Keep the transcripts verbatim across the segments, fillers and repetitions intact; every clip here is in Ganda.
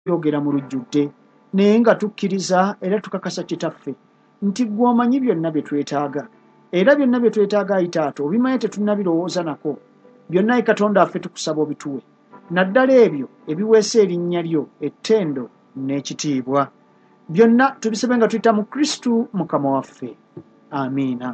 yogera mu lujjudde naye nga tukkiriza era tukakasa Kitaffe nti ggwe omanyi byonna bye twetaaga era byonna bye twetaaga Ayi Taata obimanyi tetunnabirowooza nako byonna Ayi Katonda waffe tukusaba obituwe naddala ebyo ebiweesa erinnya lyo ettendo n'ekitiibwa byonna tubisebe nga tuyita mu Kristu Mukama waffe amiina.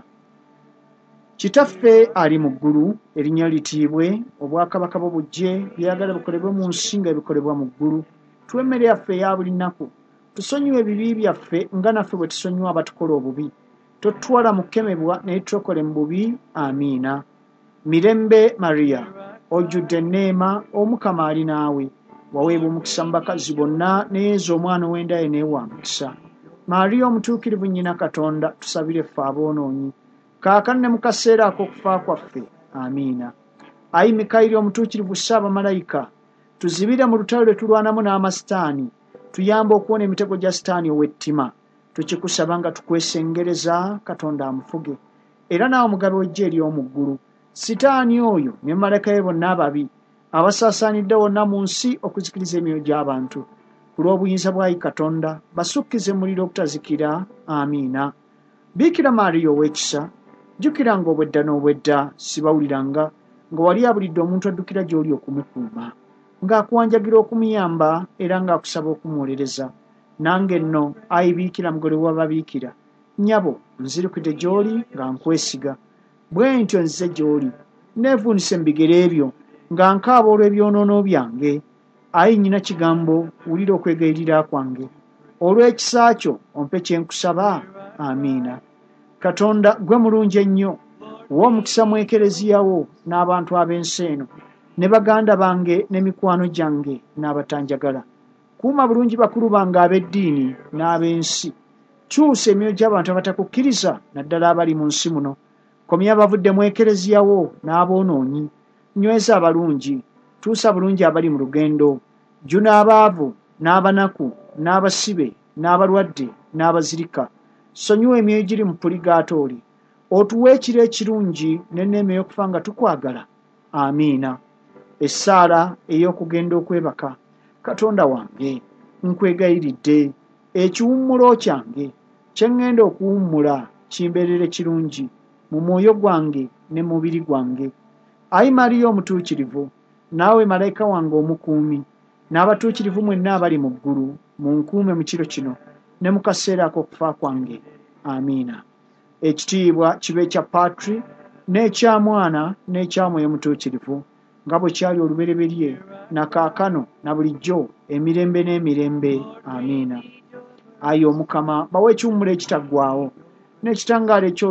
Kitaffe ali mu ggulu erinnya litiibwe obwakabaka bwo bujje byagala bikolebwe mu nsi nga bikolebwa mu ggulu tuwe emmere yaffe eya buli nnaku tusonyiwe ebibi byaffe nga naffe bwe tusonyiwa abatukola obubi totutwala mu kukemebwa naye tulokole mu bubi amiina. Mirembe Maria ojjudde enneema omukama ali naawe waweebwa omukisa mu bakazi bonna ne Yesu omwana ow'endaye n'ewa mukisa. Maria omutuukirivu nnyina Katonda tusabire ffe aboonoonyi kaakano ne mu kaseera ak'okufa kwaffe amiina. Ayi Mikayiri omutuukirivu Ssaabamalayika tuzibire mu lutalo lwe tulwanamu n'amasitaani tuyamba okuwona emitego gya sitaani ow'ettima tukikusaba nga tukwesengereza Katonda amufuge era naawe omugabe w'eggye ery'omu ggulu sitaani oyo ne malayika be bonna ababi abasaasaanidde wonna mu nsi okuzikiriza emyoyo gy'abantu ku lw'obuyinza bwa Ayi Katonda basukkize mu muliro ogutazikira amiina. Biikira Maariya ow'ekisa jjukira ng'obwedda n'obwedda sibawuliranga nga wali abulidde omuntu addukira gy'oli okumukuuma ng'akuwanjagira okumuyamba era ng'akusaba okumuwolereza nange nno Ayi Biikira mugole w'ababiikira nnyabo nzirukidde gy'oli nga nkwesiga bwe ntyo nzize gy'oli neevuunise mu bigere ebyo nga nkaaba olw'ebyonoono byange. Ayi nnyina kigambo wulira okwegayirira kwange olw'ekisa kyo ompe kye nkusaba amiina. Katonda gwe mulungi ennyo wa omukisa mu ekereziya wo n'abantu ab'ensi eno ne baganda bange ne mikwano gyange n'abatanjagala kuuma bulungi bakulu bange ab'eddiini n'ab'ensi kyusa emyoyo gy'abantu abatakukkiriza naddala abali mu nsi muno komya abavudde mu ekereziya wo n'aboonoonyi nyweza abalungi tuusa bulungi abali mu lugendo jjuna abaavu n'abanaku n'abasibe n'abalwadde n'abazirika sonyiwa emyoyo giri mu puligatooli otuwe ekiro ekirungi n'enneema ey'okufa nga tukwagala amiina. Essaala ey'okugenda okwebaka Katonda wange nkwegayiridde ekiwummulo kyange kye ŋŋenda okuwummula kimbeerere kirungi mu mwoyo gwange ne mu mubiri gwange. Ayi Mariya omutuukirivu naawe malayika wange omukuumi n'abatuukirivu mwenna abali mu ggulu munkuume mu kiro kino ne mu kaseera ak'okufa kwange amiina. Ekitiibwa kibe ekya Patri n'ekya Mwana n'ekya Mwoyo Mutuukirivu nga bwe kyali olubereberye na kaakano na bulijjo emirembe n'emirembe amiina. Ayi Omukama bawe ekiwummulo ekitaggwaawo n'ekitangaala ekyo